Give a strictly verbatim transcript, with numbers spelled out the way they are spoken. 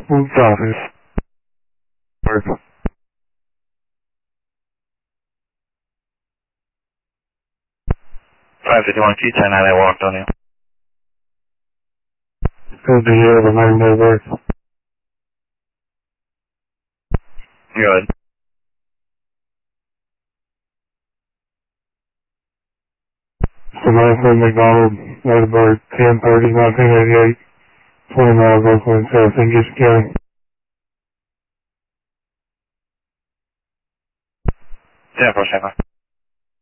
What's office? Work. five fifty-one Q ten, they walked on you. Good to hear the name they work. Good. Samantha McDonald, Edinburgh, ten thirty, nineteen eighty-eight, twenty miles Oakland, South English County. ten four seven.